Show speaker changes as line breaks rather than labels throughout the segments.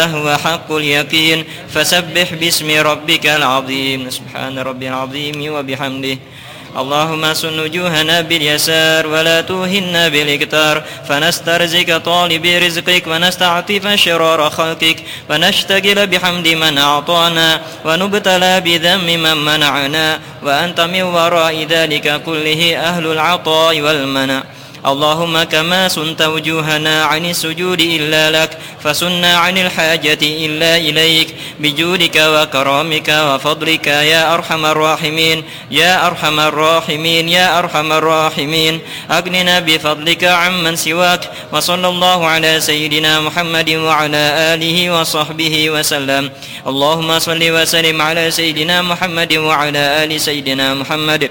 هو حق اليقين فسبح باسم ربك العظيم. سبحان ربي العظيم وبحمده. اللهم سن وجوهنا باليسار ولا توهنا بالإكتار، فنسترزق طالب رزقك ونستعطف شرار خلقك، ونشتغل بحمد من أعطانا ونبتلى بذم من منعنا، وأنت من وراء ذلك كله أهل العطاء والمنع. اللهم كما سنت وجوهنا عن السجود إلا لك، فسنا عن الحاجة إلا إليك بجودك وكرامك وفضلك يا أرحم الراحمين يا أرحم الراحمين يا أرحم الراحمين. أغننا بفضلك عمن سواك. وصلى الله على سيدنا محمد وعلى آله وصحبه وسلم. اللهم صل وسلم على سيدنا محمد وعلى آل سيدنا محمد،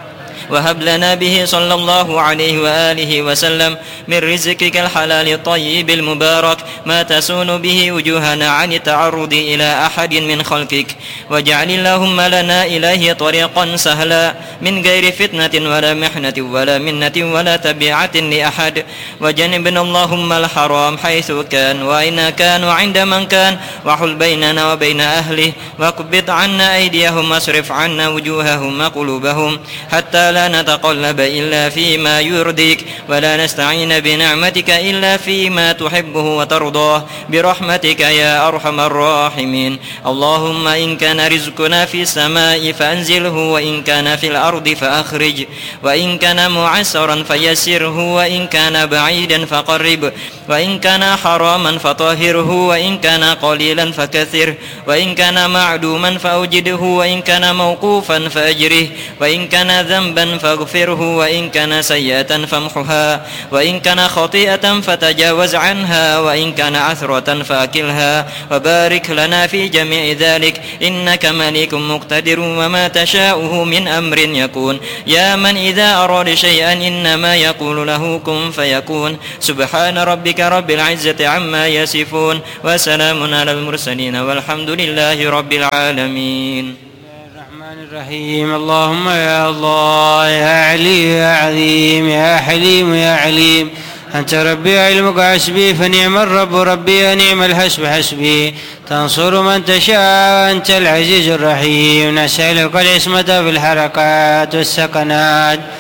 وهب لنا به صلى الله عليه وآله وسلم من رزقك الحلال الطيب المبارك ما تسون به وجوهنا عن التعرض إلى أحد من خلقك، واجعل اللهم لنا إليه طريقا سهلا من غير فتنة ولا محنة ولا منة ولا تبعة لأحد. وجنبنا اللهم الحرام حيث كان وأين كان وعند من كان، وحل بيننا وبين أهله، واقبض عنا أيديهم واصرف عنا وجوههم وقلوبهم، حتى لا نتقلب إلا فيما يرضيك، ولا نستعين بنعمتك إلا فيما تحبه وترضاه، برحمتك يا أرحم الراحمين. اللهم إن كان رزقنا في السماء فأنزله، وإن كان في الأرض فأخرج، وإن كان معسرا فيسره، وإن كان بعيدا فقرب، وإن كان حراما فطهره، وإن كان قليلا فكثر، وإن كان معدوما فأوجده، وإن كان موقوفا فأجره، وإن كان ذنبا فاغفره، وإن كان سيئة فامحها، وإن كان خطيئة فتجاوز عنها، وإن كان عثرة فأكلها، وبارك لنا في جميع ذلك إنك مليك مقتدر، وما تشاءه من أمر يكون. يا من إذا أراد شيئا إنما يقول له كن فيكون. سبحان ربك رب العزة عما يصفون، وسلام على المرسلين، والحمد لله رب العالمين.
الرحيم. اللهم يا الله يا علي يا عظيم يا حليم يا عليم، أنت ربي علمك حسبي، فنعم الرب ربي نعم الحسب حسبي، تنصر من تشاء أنت العزيز الرحيم. نسألك العصمة في الحركات والسكنات